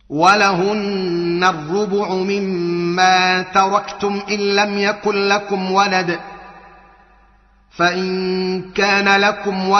ولهن الربع مما تركتم إن لم يكن لكم ولد، فإن كان لكم ولد